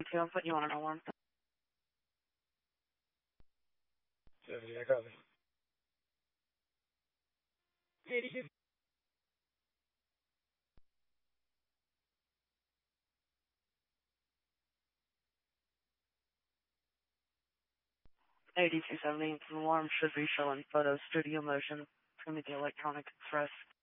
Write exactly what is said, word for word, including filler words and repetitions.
two, I'm putting you on an alarm. seventy, I copy. eighty-two. eighty-two seventy, the alarm should be showing photo studio motion. It's going to be the Electronic Express.